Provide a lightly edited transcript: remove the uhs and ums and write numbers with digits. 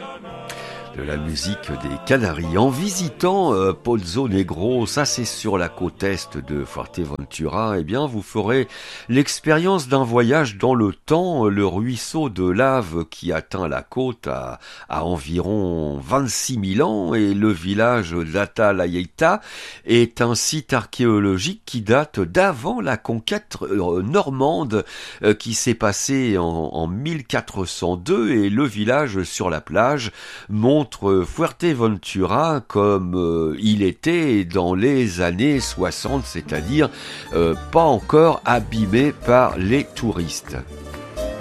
De la musique des Canaries en visitant Pozo Negro, ça c'est sur la côte est de Fuerteventura. Eh bien, vous ferez l'expérience d'un voyage dans le temps. Le ruisseau de lave qui atteint la côte a environ 26 000 ans et le village d'Atalayaita est un site archéologique qui date d'avant la conquête normande qui s'est passée en 1402 et le village sur la plage montre Fuerteventura comme il était dans les années 60, c'est-à-dire pas encore abîmé par les touristes.